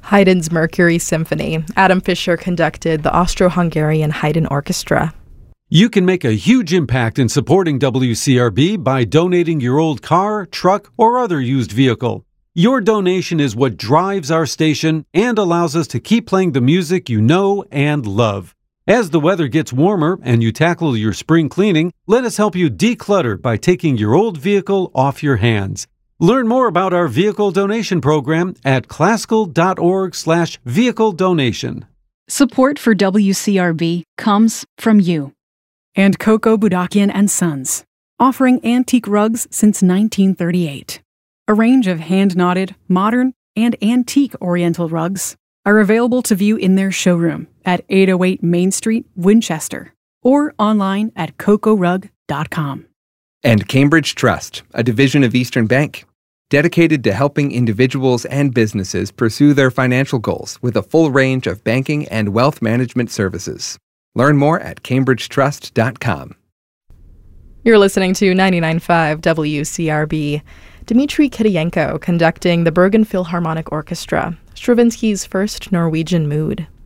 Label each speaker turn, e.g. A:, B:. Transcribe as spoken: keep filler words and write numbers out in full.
A: Haydn's Mercury Symphony. Adam Fisher conducted the Austro-Hungarian Haydn Orchestra.
B: You can make a huge impact in supporting W C R B by donating your old car, truck, or other used vehicle. Your donation is what drives our station and allows us to keep playing the music you know and love. As the weather gets warmer and you tackle your spring cleaning, let us help you declutter by taking your old vehicle off your hands. Learn more about our vehicle donation program at classical.org slash vehicle donation.
C: Support for W C R B comes from you.
D: And Coco Budakian and Sons, offering antique rugs since nineteen thirty-eight. A range of hand-knotted, modern, and antique Oriental rugs are available to view in their showroom at eight oh eight Main Street, Winchester, or online at coco rug dot com.
E: And Cambridge Trust, a division of Eastern Bank, dedicated to helping individuals and businesses pursue their financial goals with a full range of banking and wealth management services. Learn more at cambridge trust dot com.
A: You're listening to ninety-nine point five W C R B. Dmitry Kiriyenko conducting the Bergen Philharmonic Orchestra, Stravinsky's first Norwegian Mood.